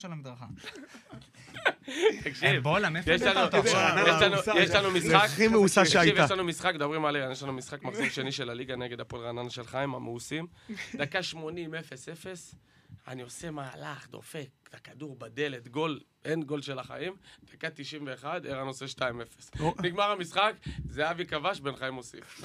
של המדרכה. תקשיב, יש לנו משחק, יש לנו משחק, דברים עליה, יש לנו משחק מחזור שני של הליגה נגד הפועל רעננה של חיים, המאוסים. דקה 80, 0-0, אני עושה מהלך, דופק, את הכדור בדלת, גול, אין גול של החיים, דקה 91, ערן עושה 2-0. נגמר המשחק, זה אבי כבש, בן חיים מוסיף.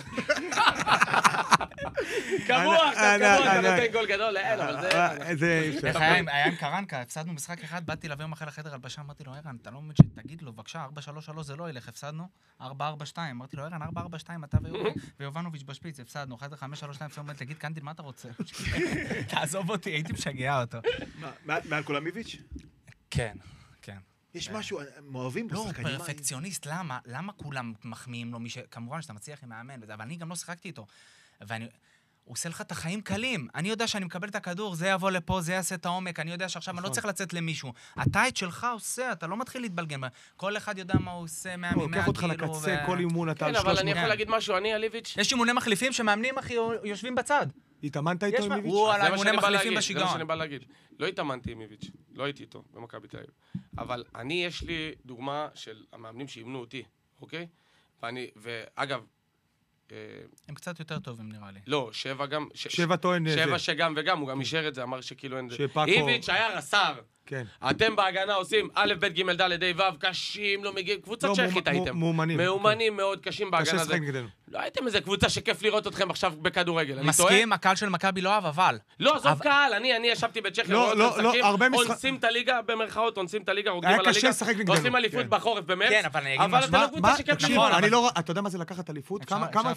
קבוע, אתה נותן גול גדול, אין, אבל זה... היה עם קרנקה, הפסדנו משחק אחד, באתי להביא יום אחרי לחדר הלבשה, אמרתי לו, ערן, אתה לא מבין שתגיד לו, בבקשה, 4-3-3 זה לא ילך, הפסדנו, 4-4-2, אמרתי לו, ערן, 4-4-2, אתה ויובנוביץ' בשפיץ, הפסדנו, 5-3-2, תגיד, קנדיל, מה אתה רוצה? תעזוב אותי, הייתי משגע אותו. מעל קולמיביץ'? כן, כן. יש משהו, הם אוהבים בו שחקנים. לא, פרפקציוניסט, למה? למה כולם מחמיאים לו? כמובן שאתה מצליח עם מאמן, אבל אני גם לא שיחקתי איתו. הוא עושה לך את החיים קלים. אני יודע שאני מקבל את הכדור, זה יבוא לפה, זה יעשה את העומק, אני יודע שעכשיו אני לא צריך לצאת למישהו. אתה את שלך עושה, אתה לא מתחיל להתבלגן. כל אחד יודע מה הוא עושה, מה לוקח אותך לקצה, כל אימון אתה על 300. כן, אבל אני יכול להגיד משהו, אני אליביץ'. יש אימוני מחליפים שמאמנים, אחי, יושבים בצד. התאמנת איתו עם איביץ'? הוא על האימוני מחליפים בשיגעון. זה מה שאני בא להגיד. לא התאמנתי עם איביץ', לא הייתי איתו במכבי תל אביב. אבל יש לי דוגמה של המאמנים שאימנו אותי, אוקיי? ואגב, הם קצת יותר טובים נראה לי. לא, שבע גם... שבע טוען... שבע שגם וגם, הוא גם אישר את זה, אמר שכאילו אין... שפאקו... איביץ' היה רס"ר. כן. אתם בהגנה עושים א', ב', ג', ד', ה', ו', קשים, לא מגיעים, קבוצת צ'כית הייתם. מאומנים מאוד קשים בהגנה קשה הזה. שחק נגדנו. לא הייתם איזה קבוצה שכיף לראות אתכם עכשיו בכדורגל. מסכים, הקהל של מכבי לא אוהב, אבל... לא, עזוב קהל, אני ישבתי בצ'כיה, אונסים את הליגה, במרכאות, אונסים את הליגה, רוקדים על הליגה, עושים אליפות בחורף במרץ, אבל אתם לא קבוצה שכיף לראות. אתה יודע מה זה לקחת אליפות? כמה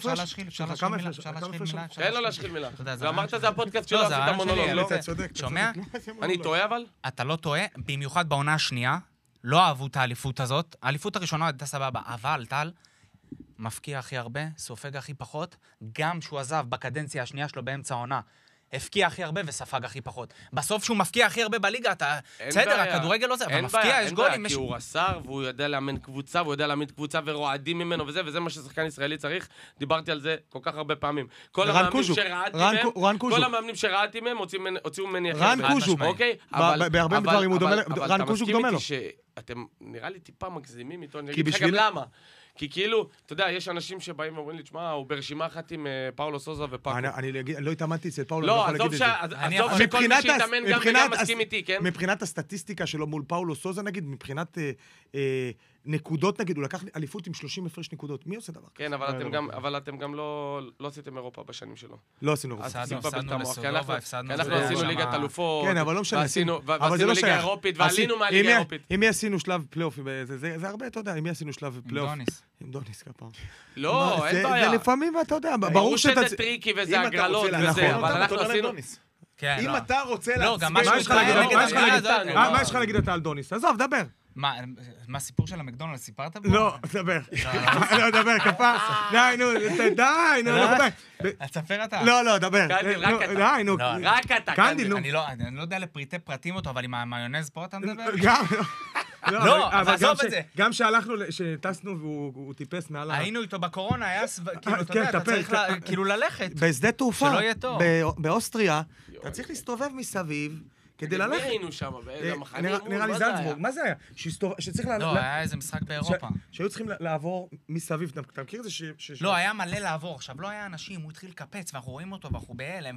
אין לו להשחיל מילה. ואמרת זה הפודקאסט שלו, עשית מונולוג, לא? שומע? אני טועה אבל? אתה לא טועה, במיוחד בעונה השנייה, לא אהבו את האליפות הזאת. האליפות הראשונה הייתה סבבה, אבל טל מפקיע הכי הרבה, סופג הכי פחות, גם שהוא עזב בקדנציה השנייה שלו באמצע העונה, הפקיע הכי הרבה וספג הכי פחות. בסוף שהוא מפקיע הכי הרבה בליגה, אתה... בסדר, הכדורגל לא זה, אבל מפקיע, יש גולים. כי הוא רס"ר, והוא יודע לאמן קבוצה, והוא יודע להעמיד קבוצה ורועדים ממנו וזה מה ששחקן ישראלי צריך. דיברתי על זה כל כך הרבה פעמים. כל המאמנים שראיתי מהם, הוציאו ממני הכי הרבה. רן קוז'וק. אוקיי? בהרבה דברים הוא דומה, רן קוז'וק דומה לו. אתם נראה לי טיפה מגזימים איתו, אני אגיד לך גם למה. כי כאילו, אתה יודע, יש אנשים שבאים ואומרים לי, תשמע, הוא ברשימה אחת עם פאולו סוזה ופאקו. אני לא התאמנתי אצל פאולו, לא, עזוב שכל מי שהתאמן גם מסכים איתי, כן? מבחינת הסטטיסטיקה שלו מול פאולו סוזה, נגיד, מבחינת נקודות, נגיד, הוא לקח אליפות עם 30 הפרש נקודות. מי עושה דבר? כן, אבל אתם גם לא עשיתם אירופה בשנים שלו. לא עשינו אירופה. הפסדנו לסודובה, הפסדנו. אנחנו עשינו ליגת אלופות. כן, אבל לא משנה. ועשינו ליגה אירופית, ועלינו מהליגה האירופית. אם עשינו שלב פלייאוף, זה הרבה, אתה יודע, אם עשינו שלב פלייאוף. עם דוניס כפעם. לא, אין בעיה. זה לפעמים, ואתה יודע, ברור שזה טריקי וזה הגרלות וזה, אבל אנחנו עשינו... אם אתה רוצה מה יש לך להגיד אתה על דוניס? עזוב, דבר. מה הסיפור של המקדונלדס? סיפרת בו? לא, דבר. לא, דבר, כפס. די, נו, תספר אתה. לא, דבר. די, נו. רק אתה. אני לא יודע לפריטי פרטים אותו, אבל עם המיונז פה אתה מדבר? גם. לא, אבל עזוב את זה. גם שהלכנו, שטסנו והוא טיפס מעל... היינו איתו בקורונה, היה... כאילו, אתה יודע, אתה צריך כאילו ללכת. בשדה תעופה, שלא יהיה טוב. באוסטריה, אתה צריך להסתובב מסביב, כדי ללכת. מי היינו שם? נראה לי זלצבורג. מה זה היה? שצריך... לא, היה איזה משחק באירופה. שהיו צריכים לעבור מסביב. אתה מכיר את זה לא, היה מלא לעבור. עכשיו, לא היה אנשים, הוא התחיל לקפץ, ואנחנו רואים אותו, ואנחנו בהלם,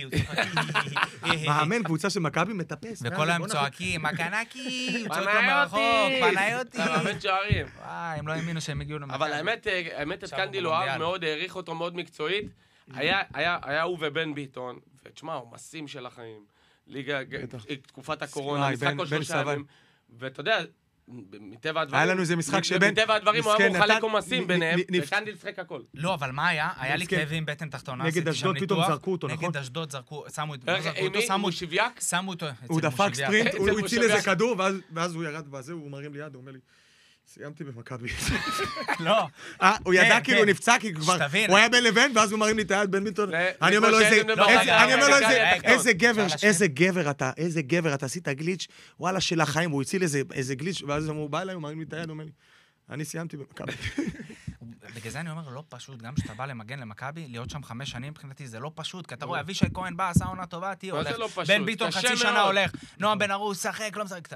מאמן, קבוצה של מכבי מטפס. וכל היום צועקים, מקנקי, הוא צועק לו מרחוק, פנאיוטי. מאמן שערים. וואי, הם לא האמינו שהם הגיעו למכבי. אבל האמת, את קנדיל אוהב מאוד, העריך אותו מאוד מקצועית. היה הוא ובן ביטון, ותשמע, הוא מסים של החיים. ליגה, תקופת הקורונה, משחק כל 3 ימים, ואתה יודע, מטבע הדברים... היה לנו איזה משחק שבן... מטבע הדברים הוא היה מחלק עומסים ביניהם, וקנדיל שחק הכל. לא, אבל מה היה? היה לי כאבים בטן תחתונה, נגד אשדוד פתאום זרקו אותו, נכון? נגד אשדוד זרקו, שמו הוא שוויאק? שמו אותו... הוא דפק ספרינט, הוא הציל איזה כדור, ואז הוא ירד בזה, הוא מרים לי יד, הוא אומר לי, סיימתי במכבי. לא. הוא ידע כאילו הוא נפצע, כי כבר... הוא היה בין לבין, ואז הוא מרים לי את היד בין ביטון. אני אומר לו איזה גבר אתה, עשית גליץ', וואלה של החיים, הוא הציל איזה גליץ', ואז הוא בא אליי, הוא מרים לי את היד, הוא אומר לי, אני סיימתי במכבי. בגלל זה אני אומר, לא פשוט, גם שאתה בא למגן למכבי, להיות שם 5 שנים, מבחינתי זה לא פשוט, כי אתה רואה, אבישי כהן בא, עשה עונה טובה, תהיה הולך. בן ביטון חצי שנה הולך, נועם בן ארוש, שחק, לא משחק.